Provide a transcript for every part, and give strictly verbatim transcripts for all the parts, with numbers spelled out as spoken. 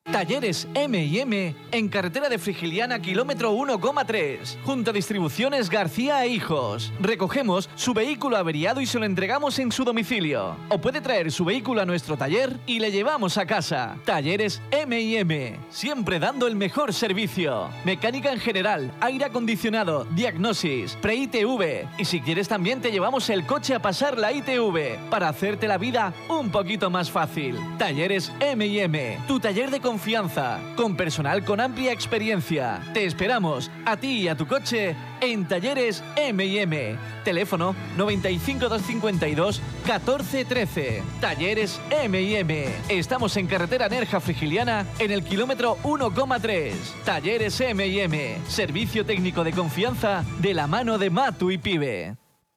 Talleres eme y eme en carretera de Frigiliana, kilómetro uno coma tres, junto a Distribuciones García e Hijos. Recogemos su vehículo averiado y se lo entregamos en su domicilio. O puede traer su vehículo a nuestro taller y le llevamos a casa. Talleres eme y eme, siempre dando el mejor servicio. Mecánica en general, aire acondicionado, diagnosis, pre-I T V. Y si quieres también te llevamos el coche a pasar la I T V para hacerte la vida un poquito más fácil. Talleres eme y eme, tu taller de confianza. Confianza, con personal con amplia experiencia. Te esperamos, a ti y a tu coche, en Talleres eme y eme. Teléfono noventa y cinco, doscientos cincuenta y dos, catorce trece. Talleres eme y eme. Estamos en carretera Nerja Frigiliana, en el kilómetro uno coma tres. Talleres eme y eme. Servicio técnico de confianza de la mano de Matu y Pibe.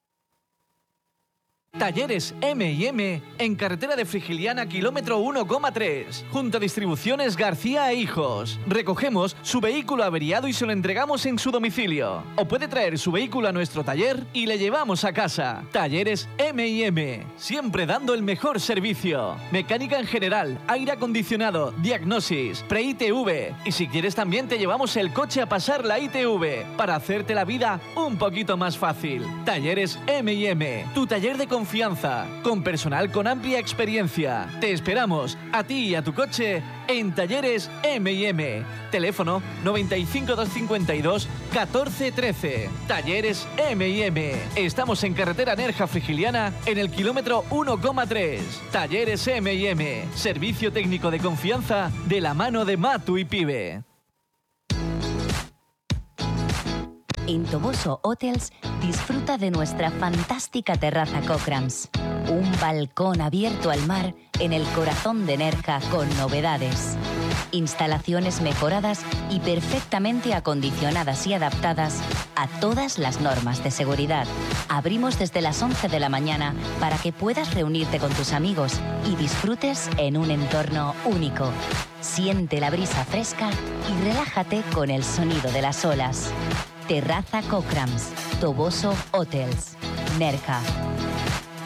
Talleres eme y eme en carretera de Frigiliana, kilómetro uno coma tres, junto a Distribuciones García e Hijos. Recogemos su vehículo averiado y se lo entregamos en su domicilio. O puede traer su vehículo a nuestro taller y le llevamos a casa. Talleres eme y eme, siempre dando el mejor servicio. Mecánica en general, aire acondicionado, diagnosis, pre-I T V. Y si quieres también te llevamos el coche a pasar la I T V para hacerte la vida un poquito más fácil. Talleres eme y eme, tu taller de confianza. Confianza, con personal con amplia experiencia. Te esperamos, a ti y a tu coche, en Talleres eme y eme. Teléfono noventa y cinco, doscientos cincuenta y dos, catorce trece. Talleres eme y eme. Estamos en carretera Nerja Frigiliana, en el kilómetro uno coma tres. Talleres eme y eme. Servicio técnico de confianza de la mano de Matu y Pibe. En Toboso Hotels disfruta de nuestra fantástica terraza Cochrams. Un balcón abierto al mar en el corazón de Nerja con novedades. Instalaciones mejoradas y perfectamente acondicionadas y adaptadas a todas las normas de seguridad. Abrimos desde las once de la mañana para que puedas reunirte con tus amigos y disfrutes en un entorno único. Siente la brisa fresca y relájate con el sonido de las olas. Terraza Cochrams, Toboso Hotels, Nerja.